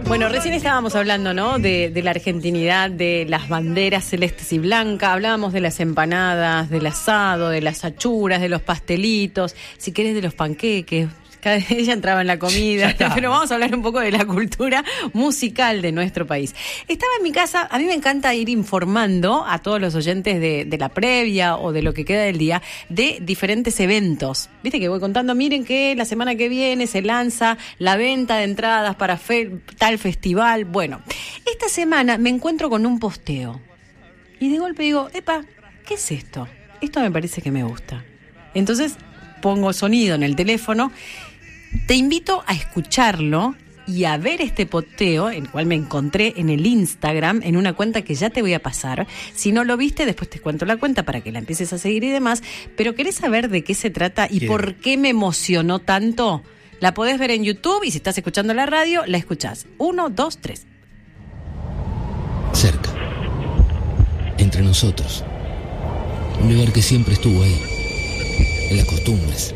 Bueno, recién estábamos hablando, ¿no? De la argentinidad, de las banderas celestes y blancas. Hablábamos de las empanadas, del asado, de las achuras, de los pastelitos, si querés de los panqueques. Cada vez ella entraba en la comida, pero vamos a hablar un poco de la cultura musical de nuestro país. Estaba en mi casa, a mí me encanta ir informando a todos los oyentes de la previa o de lo que queda del día de diferentes eventos. Viste que voy contando, miren que la semana que viene se lanza la venta de entradas para tal festival. Bueno, esta semana me encuentro con un posteo y de golpe digo, epa, ¿qué es esto? Esto me parece que me gusta. Entonces pongo sonido en el teléfono. Te invito a escucharlo y a ver este posteo, el cual me encontré en el Instagram, en una cuenta que ya te voy a pasar. Si no lo viste, después te cuento la cuenta para que la empieces a seguir y demás. Pero ¿querés saber de qué se trata y por qué me emocionó tanto? La podés ver en YouTube y si estás escuchando la radio, la escuchás. 1, 2, 3. Cerca. Entre nosotros. Un lugar que siempre estuvo ahí. En las costumbres.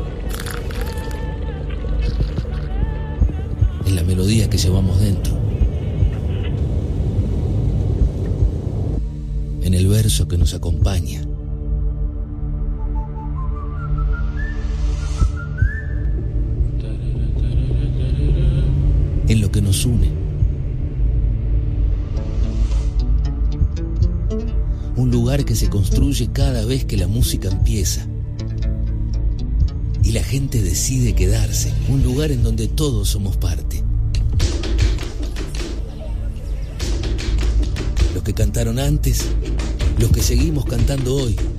En la melodía que llevamos dentro, en el verso que nos acompaña, en lo que nos une. Un lugar que se construye cada vez que la música empieza y la gente decide quedarse. Un lugar en donde todos somos parte. Los que cantaron antes, los que seguimos cantando hoy.